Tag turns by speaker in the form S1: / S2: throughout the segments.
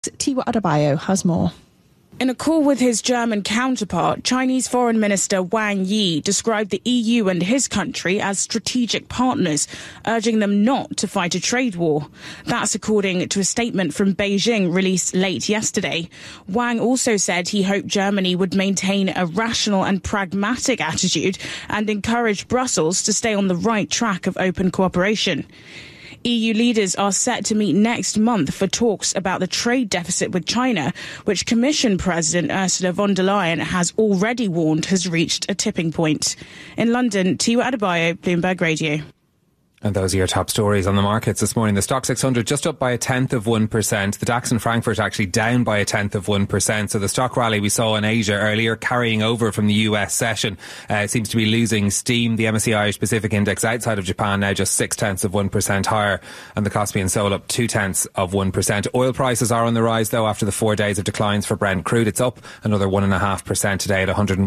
S1: Tiwa Adebayo has more.
S2: In a call with his German counterpart, Chinese Foreign Minister Wang Yi described the EU and his country as strategic partners, urging them not to fight a trade war. That's according to a statement from Beijing released late yesterday. Wang also said he hoped Germany would maintain a rational and pragmatic attitude and encourage Brussels to stay on the right track of open cooperation. EU leaders are set to meet next month for talks about the trade deficit with China, which Commission President Ursula von der Leyen has already warned has reached a tipping point. In London, Tiwa Adebayo, Bloomberg Radio.
S3: And those are your top stories on the markets this morning. The Stock 600 just up by 0.1%. The DAX in Frankfurt actually down by 0.1%. So the stock rally we saw in Asia earlier carrying over from the US session seems to be losing steam. The MSCI Irish Pacific Index outside of Japan now just 0.6% higher, and the Kospi and Seoul up 0.2%. Oil prices are on the rise though after the 4 days of declines for Brent crude. It's up another 1.5% today at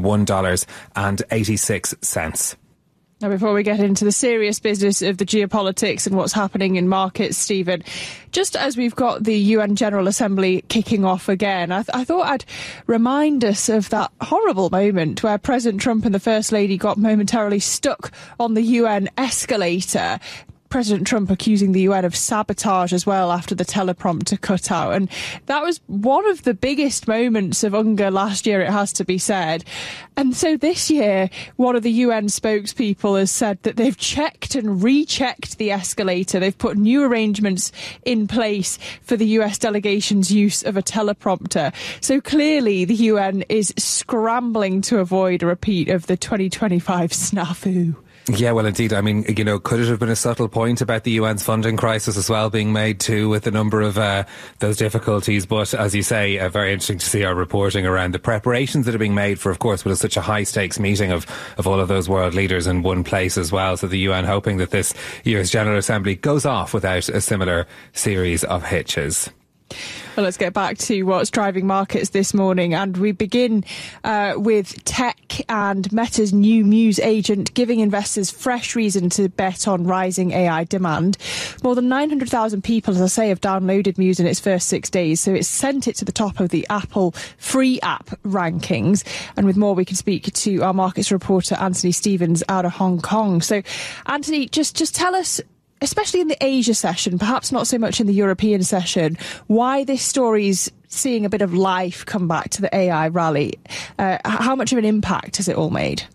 S3: $101.86.
S1: Now, before we get into the serious business of the geopolitics and what's happening in markets, Stephen, just as we've got the UN General Assembly kicking off again, I thought I'd remind us of that horrible moment where President Trump and the First Lady got momentarily stuck on the UN escalator. President Trump accusing the UN of sabotage as well after the teleprompter cut out. And that was one of the biggest moments of UNGA last year, it has to be said. And so this year, one of the UN spokespeople has said that they've checked and rechecked the escalator. They've put new arrangements in place for the US delegation's use of a teleprompter. So clearly the UN is scrambling to avoid a repeat of the 2025 snafu.
S3: Yeah, well, indeed. I mean, you know, could it have been a subtle point about the UN's funding crisis as well being made too with a number of those difficulties? But as you say, very interesting to see our reporting around the preparations that are being made for, of course, what is such a high stakes meeting of all of those world leaders in one place as well. So the UN hoping that this year's General Assembly goes off without a similar series of hitches.
S1: Well, let's get back to what's driving markets this morning, and we begin with tech and Meta's new Muse agent giving investors fresh reason to bet on rising AI demand. More than 900,000 people, as I say, have downloaded Muse in its first 6 days, so it's sent it to the top of the Apple free app rankings. And with more, we can speak to our markets reporter Anthony Stevens out of Hong Kong. So, Anthony, just tell us, especially in the Asia session, perhaps not so much in the European session, why this story's seeing a bit of life come back to the AI rally. How much of an impact has it all made?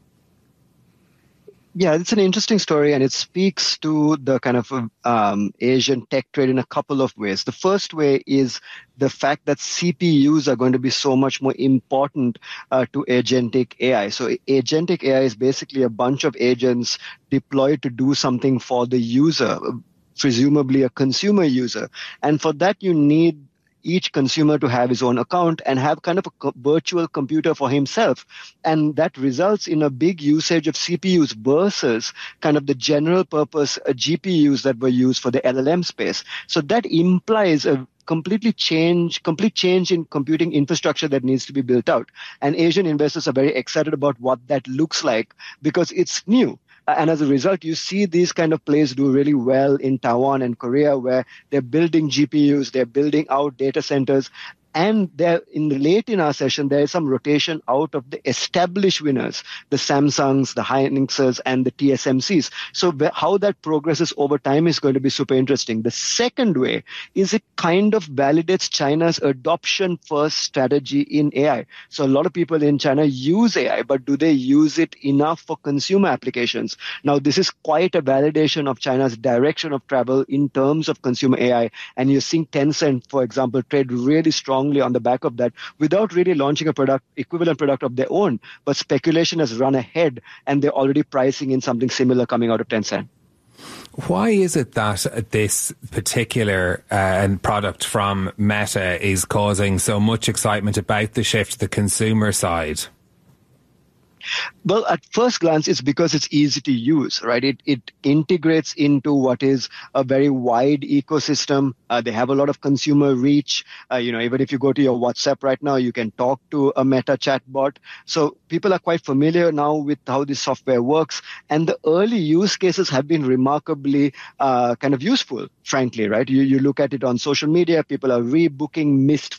S4: Yeah, it's an interesting story, and it speaks to the kind of Asian tech trade in a couple of ways. The first way is the fact that CPUs are going to be so much more important to agentic AI. So agentic AI is basically a bunch of agents deployed to do something for the user, presumably a consumer user. And for that, you need each consumer to have his own account and have kind of a virtual computer for himself. And that results in a big usage of CPUs versus kind of the general purpose GPUs that were used for the LLM space. So that implies a complete change in computing infrastructure that needs to be built out. And Asian investors are very excited about what that looks like because it's new. And as a result, you see these kind of plays do really well in Taiwan and Korea, where they're building GPUs, they're building out data centers. And there, late in our session, there is some rotation out of the established winners, the Samsungs, the Hynixes, and the TSMCs. So how that progresses over time is going to be super interesting. The second way is it kind of validates China's adoption-first strategy in AI. So a lot of people in China use AI, but do they use it enough for consumer applications? Now, this is quite a validation of China's direction of travel in terms of consumer AI. And you're seeing Tencent, for example, trade really strongly on the back of that without really launching a equivalent product of their own. But speculation has run ahead and they're already pricing in something similar coming out of Tencent.
S3: Why is it that this particular product from Meta is causing so much excitement about the shift to the consumer side?
S4: Well, at first glance, it's because it's easy to use, right? It integrates into what is a very wide ecosystem. They have a lot of consumer reach. Even if you go to your WhatsApp right now, you can talk to a Meta chatbot. So people are quite familiar now with how this software works. And the early use cases have been remarkably kind of useful, frankly, right? You look at it on social media, people are rebooking missed